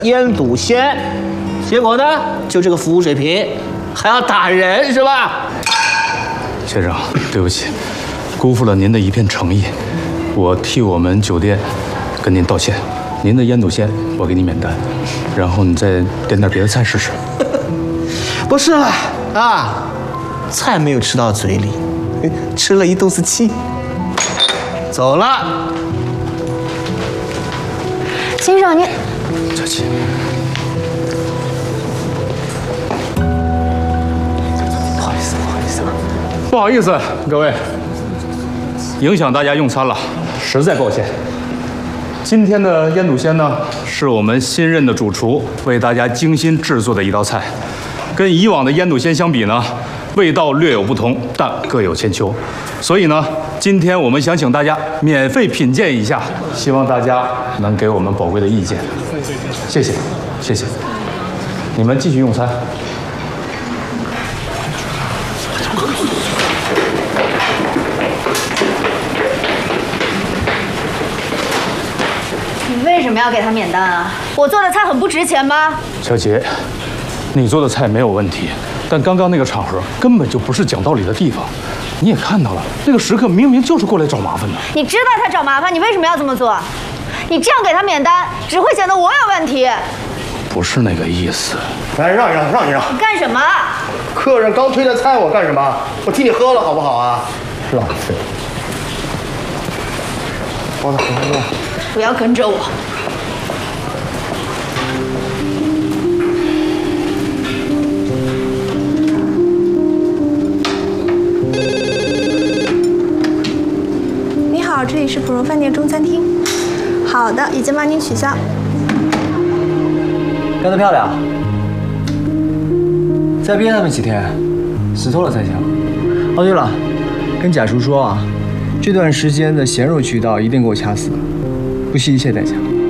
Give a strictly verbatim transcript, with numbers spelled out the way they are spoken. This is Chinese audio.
腌笃鲜，结果呢，就这个服务水平，还要打人是吧？ 先生，对不起，辜负了您的一片诚意，我替我们酒店跟您道歉。您的腌笃鲜我给你免单，然后你再点点别的菜试试。 不是了啊，菜没有吃到嘴里，吃了一肚子气，走了。 先生，您佳琪， 不好意思，不好意思啊。 不好意思，各位，影响大家用餐了，实在抱歉。今天的腌笃鲜呢，是我们新任的主厨为大家精心制作的一道菜，跟以往的腌笃鲜相比呢，味道略有不同，但各有千秋。所以呢，今天我们想请大家免费品鉴一下，希望大家能给我们宝贵的意见。谢谢，谢谢。你们继续用餐。 你为什么要给他免单啊？我做的菜很不值钱吗？ 小姐，你做的菜没有问题，但刚刚那个场合根本就不是讲道理的地方。你也看到了，那个食客明明就是过来找麻烦的。 你知道他找麻烦，你为什么要这么做？你这样给他免单，只会显得我有问题。 不是那个意思。 来，让一让，让一让。 你干什么？ 客人刚推的菜，我干什么？我替你喝了，好不好啊？浪费。帮他喝喝。 不要跟着我。 你好，这里是普荣饭店中餐厅。好的，已经帮您取消。 干得漂亮！再憋他们几天，死透了才行。哦，对了，跟贾叔说啊，这段时间的咸肉渠道一定给我掐死，不惜一切代价。